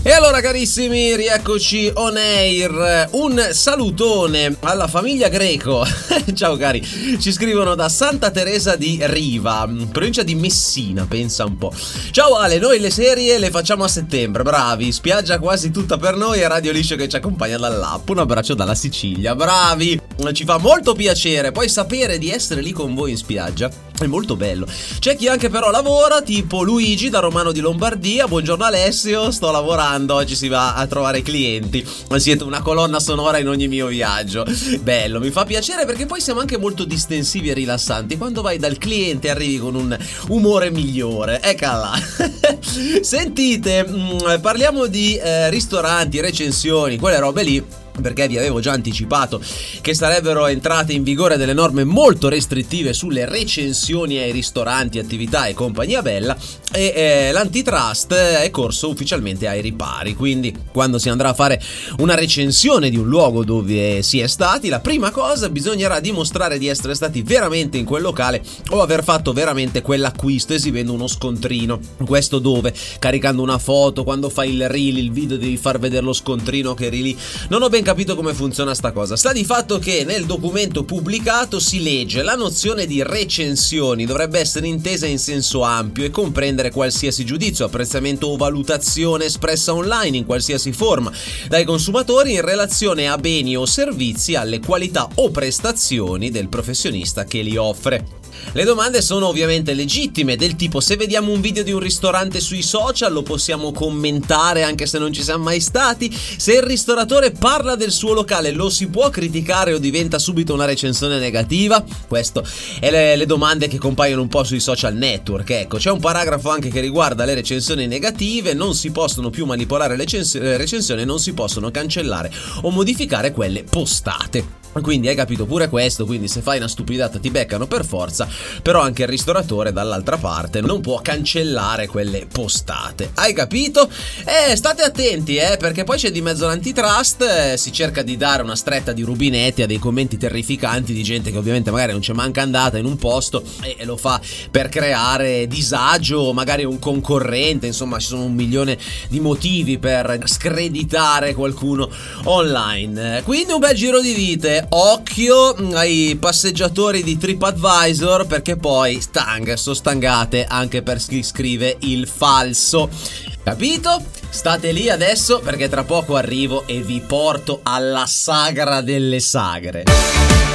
E allora carissimi, rieccoci on air. Un salutone alla famiglia Greco. Ciao cari, ci scrivono da Santa Teresa di Riva, provincia di Messina, pensa un po'. Ciao Ale, noi le serie le facciamo a settembre, bravi. Spiaggia quasi tutta per noi e Radio Liscio che ci accompagna dall'app. Un abbraccio dalla Sicilia, bravi. Ci fa molto piacere, poi sapere di essere lì con voi in spiaggia è molto bello. C'è chi anche però lavora, tipo Luigi da Romano di Lombardia. Buongiorno Alessio, sto lavorando, oggi si va a trovare clienti. Siete una colonna sonora in ogni mio viaggio. Bello, mi fa piacere perché poi siamo anche molto distensivi e rilassanti. Quando vai dal cliente arrivi con un umore migliore. Eccola. Sentite, parliamo di ristoranti, recensioni, quelle robe lì, perché vi avevo già anticipato che sarebbero entrate in vigore delle norme molto restrittive sulle recensioni ai ristoranti, attività e compagnia bella, e l'antitrust è corso ufficialmente ai ripari. Quindi quando si andrà a fare una recensione di un luogo dove si è stati, la prima cosa bisognerà dimostrare di essere stati veramente in quel locale o aver fatto veramente quell'acquisto esibendo uno scontrino. Questo dove? Caricando una foto, quando fai il reel, il video devi far vedere lo scontrino che eri lì. Non ho ben capito come funziona sta cosa. Sta di fatto che nel documento pubblicato si legge: la nozione di recensioni dovrebbe essere intesa in senso ampio e comprendere qualsiasi giudizio, apprezzamento o valutazione espressa online in qualsiasi forma dai consumatori in relazione a beni o servizi, alle qualità o prestazioni del professionista che li offre. Le domande sono ovviamente legittime, del tipo: se vediamo un video di un ristorante sui social lo possiamo commentare anche se non ci siamo mai stati? Se il ristoratore parla del suo locale lo si può criticare o diventa subito una recensione negativa? Queste è le domande che compaiono un po' sui social network. Ecco, c'è un paragrafo anche che riguarda le recensioni negative: non si possono più manipolare le recensioni, non si possono cancellare o modificare quelle postate. Quindi hai capito pure questo, quindi se fai una stupidata ti beccano per forza, però anche il ristoratore dall'altra parte non può cancellare quelle postate. Hai capito? State attenti, perché poi c'è di mezzo l'antitrust, si cerca di dare una stretta di rubinetti a dei commenti terrificanti di gente che ovviamente magari non c'è manca andata in un posto e lo fa per creare disagio, magari un concorrente, insomma ci sono un milione di motivi per screditare qualcuno online. Quindi un bel giro di vite. Occhio ai passeggiatori di TripAdvisor, perché poi sono stangate anche per chi scrive il falso. Capito? State lì adesso perché tra poco arrivo e vi porto alla sagra delle sagre.